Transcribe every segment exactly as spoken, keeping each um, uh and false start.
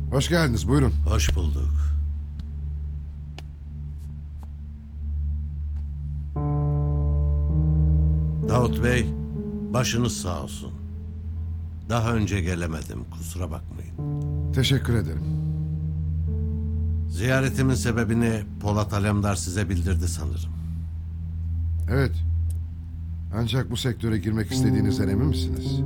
Hoş geldiniz, buyurun. Hoş bulduk. Davut Bey, başınız sağ olsun. Daha önce gelemedim, kusura bakmayın. Teşekkür ederim. Ziyaretimin sebebini Polat Alemdar size bildirdi sanırım. Evet. Ancak bu sektöre girmek istediğinizden emin misiniz?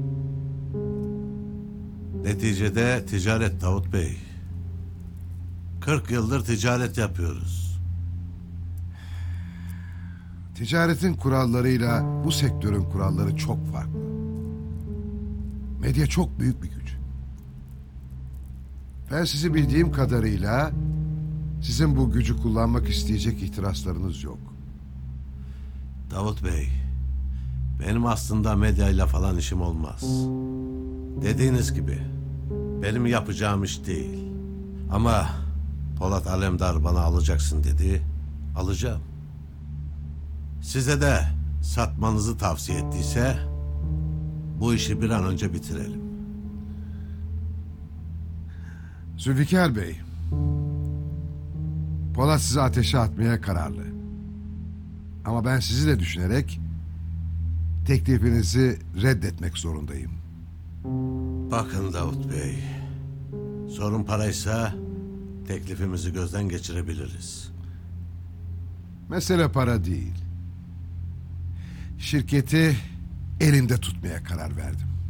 Neticede ticaret Davut Bey. kırk yıldır ticaret yapıyoruz. Ticaretin kurallarıyla bu sektörün kuralları çok farklı. Medya çok büyük bir güç. Ben sizi bildiğim kadarıyla sizin bu gücü kullanmak isteyecek ihtiraslarınız yok. Davut Bey, benim aslında medyayla falan işim olmaz. Dediğiniz gibi, benim yapacağım iş değil. Ama Polat Alemdar bana alacaksın dedi, alacağım. Size de satmanızı tavsiye ettiyse, bu işi bir an önce bitirelim. Zülfikar Bey, Polat sizi ateşe atmaya kararlı. Ama ben sizi de düşünerek teklifinizi reddetmek zorundayım. Bakın Davut Bey, sorun paraysa teklifimizi gözden geçirebiliriz. Mesele para değil. Şirketi elimde tutmaya karar verdim.